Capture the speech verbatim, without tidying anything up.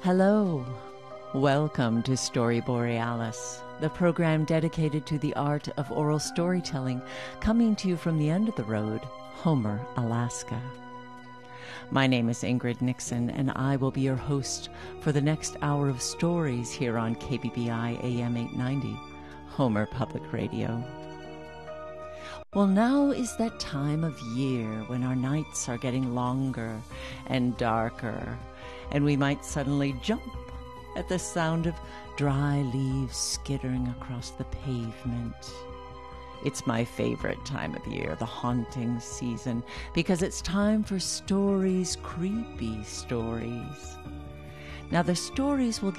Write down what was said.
Hello. Welcome to Story Borealis, the program dedicated to the art of oral storytelling, coming to you from the end of the road, Homer, Alaska. My name is Ingrid Nixon, and I will be your host for the next hour of stories here on K B B I A M eight ninety, Homer Public Radio. Well, now is that time of year when our nights are getting longer and darker, and we might suddenly jump at the sound of dry leaves skittering across the pavement. It's my favorite time of year, the haunting season, because it's time for stories, creepy stories. Now, the stories will